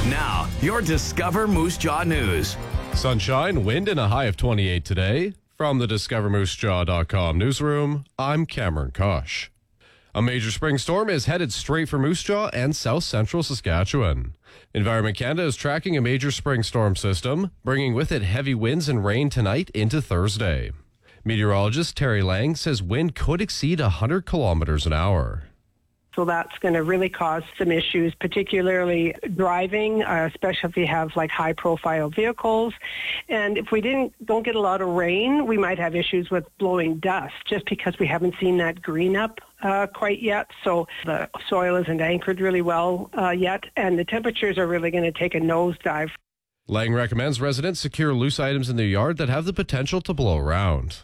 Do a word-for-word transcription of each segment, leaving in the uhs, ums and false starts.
Now, your Discover Moose Jaw News. Sunshine, wind, and a high of twenty-eight today. From the discover moose jaw dot com newsroom, I'm Cameron Kosh. A major spring storm is headed straight for Moose Jaw and south central Saskatchewan. Environment Canada is tracking a major spring storm system, bringing with it heavy winds and rain tonight into Thursday. Meteorologist Terry Lang says wind could exceed one hundred kilometers an hour. So that's going to really cause some issues, particularly driving, uh, especially if you have like high-profile vehicles. And if we didn't don't get a lot of rain, we might have issues with blowing dust, just because we haven't seen that green up uh, quite yet. So the soil isn't anchored really well uh, yet, and the temperatures are really going to take a nosedive. Lang recommends residents secure loose items in their yard that have the potential to blow around.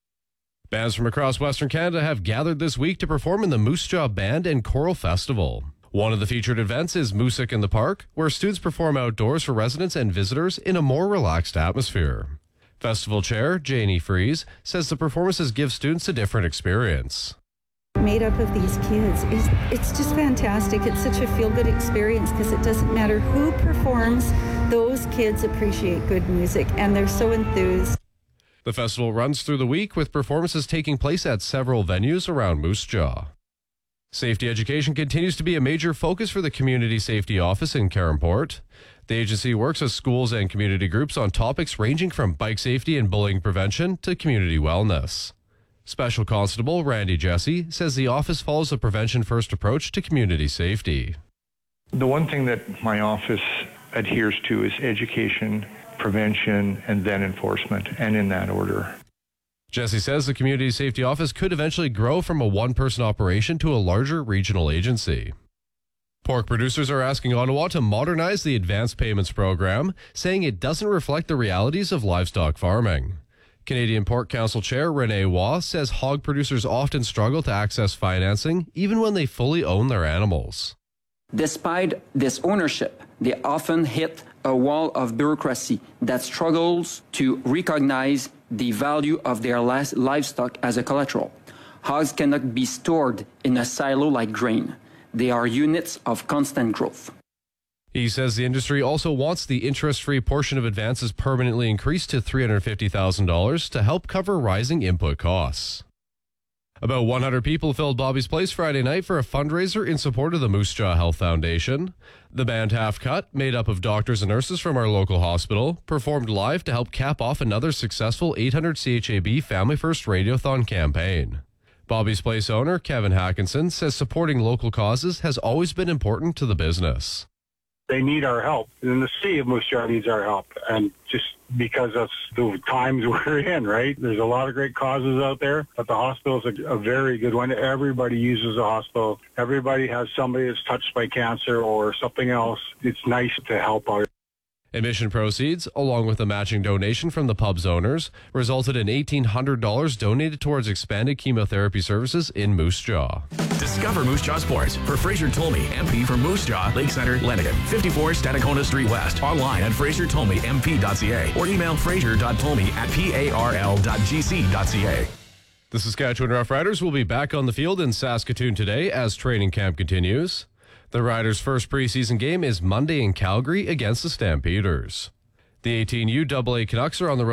Bands from across Western Canada have gathered this week to perform in the Moose Jaw Band and Choral Festival. One of the featured events is Music in the Park, where students perform outdoors for residents and visitors in a more relaxed atmosphere. Festival Chair Janie Fries says the performances give students a different experience. Made up of these kids is it's just fantastic. It's such a feel-good experience because it doesn't matter who performs, those kids appreciate good music and they're so enthused. The festival runs through the week with performances taking place at several venues around Moose Jaw. Safety education continues to be a major focus for the Community Safety Office in Caronport. The agency works with schools and community groups on topics ranging from bike safety and bullying prevention to community wellness. Special Constable Randy Jesse says the office follows a prevention-first approach to community safety. The one thing that my office adheres to is education, prevention, and then enforcement, and in that order. Jesse says the Community Safety Office could eventually grow from a one-person operation to a larger regional agency. Pork producers are asking Ottawa to modernize the advance payments program, saying it doesn't reflect the realities of livestock farming. Canadian Pork Council Chair Renee Waugh says hog producers often struggle to access financing even when they fully own their animals. Despite this ownership, they often hit a wall of bureaucracy that struggles to recognize the value of their livestock as a collateral. Hogs cannot be stored in a silo like grain. They are units of constant growth. He says the industry also wants the interest-free portion of advances permanently increased to three hundred fifty thousand dollars to help cover rising input costs. About one hundred people filled Bobby's Place Friday night for a fundraiser in support of the Moose Jaw Health Foundation. The band Half Cut, made up of doctors and nurses from our local hospital, performed live to help cap off another successful eight hundred C H A B Family First Radiothon campaign. Bobby's Place owner Kevin Hackinson says supporting local causes has always been important to the business. They need our help, and the city of Moose Jaw needs our help, and just because of the times we're in, right? There's a lot of great causes out there, but the hospital is a, a very good one. Everybody uses the hospital. Everybody has somebody that's touched by cancer or something else. It's nice to help out. Admission proceeds, along with a matching donation from the pub's owners, resulted in eighteen hundred dollars donated towards expanded chemotherapy services in Moose Jaw. Discover Moose Jaw Sports for Fraser Tolmie, M P for Moose Jaw, Lake Center, Lenigan, fifty-four Stadacona Street West. Online at fraser tolmie m p dot c a or email fraser dot tolmie at parl dot g c dot c a. The Saskatchewan Roughriders will be back on the field in Saskatoon today as training camp continues. The Riders' first preseason game is Monday in Calgary against the Stampeders. The eighteen U double A Canucks are on the road